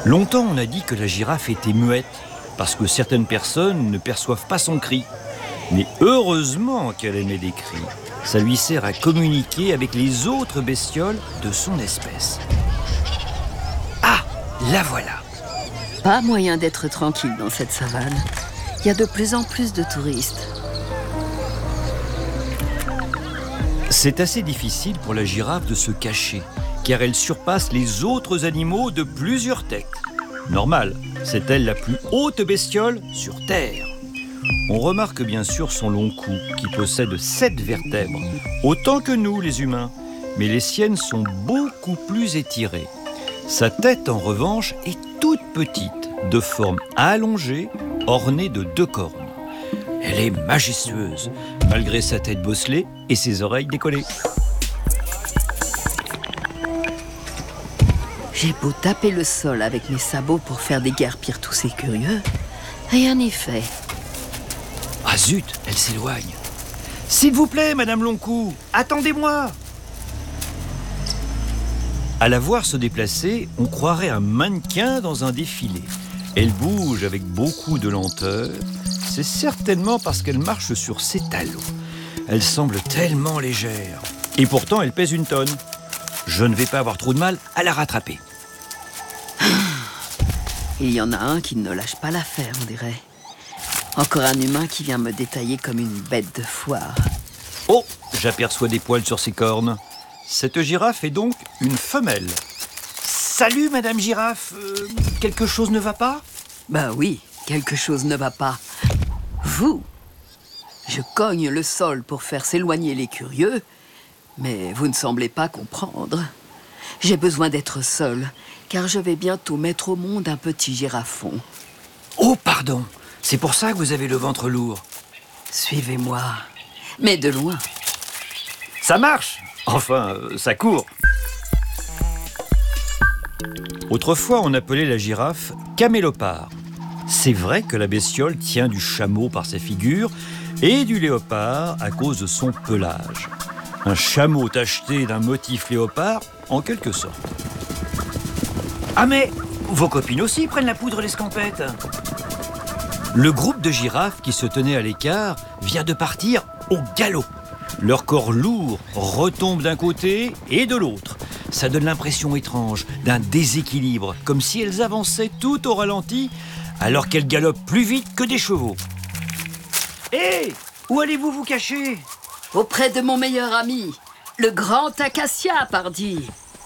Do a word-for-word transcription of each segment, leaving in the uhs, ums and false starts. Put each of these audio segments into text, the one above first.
Longtemps, on a dit que la girafe était muette, parce que certaines personnes ne perçoivent pas son cri. Mais heureusement qu'elle émet des cris. Ça lui sert à communiquer avec les autres bestioles de son espèce. Ah, la voilà! Pas moyen d'être tranquille dans cette savane. Il y a de plus en plus de touristes. C'est assez difficile pour la girafe de se cacher, car elle surpasse les autres animaux de plusieurs têtes. Normal, c'est elle la plus haute bestiole sur Terre. On remarque bien sûr son long cou, qui possède sept vertèbres, autant que nous les humains, mais les siennes sont beaucoup plus étirées. Sa tête, en revanche, est toute petite, de forme allongée, ornée de deux cornes. Elle est majestueuse, malgré sa tête bosselée et ses oreilles décollées. J'ai beau taper le sol avec mes sabots pour faire déguerpir tous ces curieux, rien n'y fait. Ah zut, elle s'éloigne. S'il vous plaît, Madame Longcou, attendez-moi. À la voir se déplacer, on croirait un mannequin dans un défilé. Elle bouge avec beaucoup de lenteur. C'est certainement parce qu'elle marche sur ses talons. Elle semble tellement légère. Et pourtant, elle pèse une tonne. Je ne vais pas avoir trop de mal à la rattraper. Il y en a un qui ne lâche pas l'affaire, on dirait. Encore un humain qui vient me détailler comme une bête de foire. Oh, j'aperçois des poils sur ses cornes. Cette girafe est donc une femelle. Salut, Madame Girafe. Euh, quelque chose ne va pas? Ben oui, quelque chose ne va pas. Vous, je cogne le sol pour faire s'éloigner les curieux, mais vous ne semblez pas comprendre. J'ai besoin d'être seule, car je vais bientôt mettre au monde un petit girafon. Oh, pardon. C'est pour ça que vous avez le ventre lourd. Suivez-moi, mais de loin. Ça marche. Enfin, euh, ça court. Autrefois, on appelait la girafe camélopard. C'est vrai que la bestiole tient du chameau par sa figure et du léopard à cause de son pelage. Un chameau tacheté d'un motif léopard, en quelque sorte. Ah mais, vos copines aussi prennent la poudre d'escampette. Le groupe de girafes qui se tenait à l'écart vient de partir au galop. Leur corps lourd retombe d'un côté et de l'autre. Ça donne l'impression étrange d'un déséquilibre, comme si elles avançaient tout au ralenti, alors qu'elles galopent plus vite que des chevaux. Hé, hey, où allez-vous vous cacher? Auprès de mon meilleur ami, le grand acacia, pardi.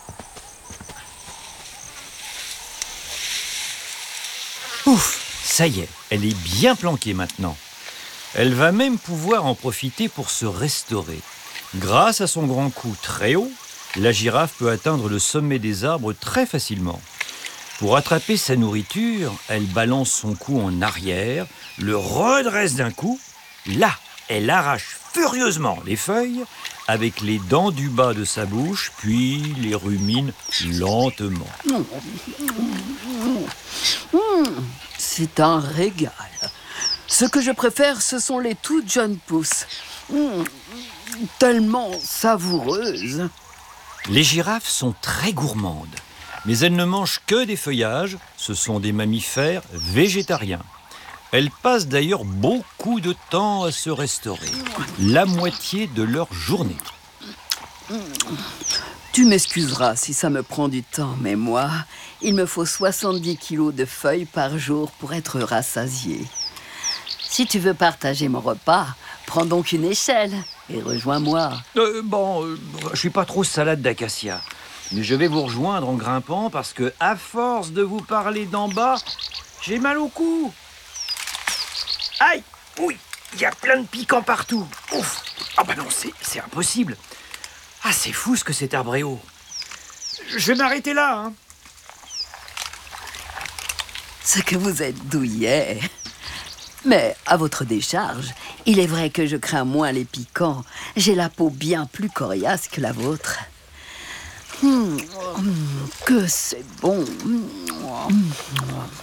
Ouf, ça y est, elle est bien planquée maintenant. Elle va même pouvoir en profiter pour se restaurer. Grâce à son grand cou très haut, la girafe peut atteindre le sommet des arbres très facilement. Pour attraper sa nourriture, elle balance son cou en arrière, le redresse d'un coup. Là, elle arrache furieusement les feuilles avec les dents du bas de sa bouche, puis les rumine lentement. C'est un régal. Ce que je préfère, ce sont les toutes jeunes pousses. Mmh, tellement savoureuses. Les girafes sont très gourmandes, mais elles ne mangent que des feuillages. Ce sont des mammifères végétariens. Elles passent d'ailleurs beaucoup de temps à se restaurer, la moitié de leur journée. Tu m'excuseras si ça me prend du temps, mais moi, il me faut soixante-dix kilos de feuilles par jour pour être rassasié. Si tu veux partager mon repas, prends donc une échelle et rejoins-moi. Euh, bon, euh, je suis pas trop salade d'acacia, mais je vais vous rejoindre en grimpant parce que, à force de vous parler d'en bas, j'ai mal au cou. Aïe! Oui, il y a plein de piquants partout. Ouf! Ah bah non, c'est, c'est impossible. Ah, c'est fou ce que cet arbre est haut. Je vais m'arrêter là, hein. Ce que vous êtes douillet. Mais à votre décharge, il est vrai que je crains moins les piquants. J'ai la peau bien plus coriace que la vôtre. Mmh, que c'est bon. Mmh.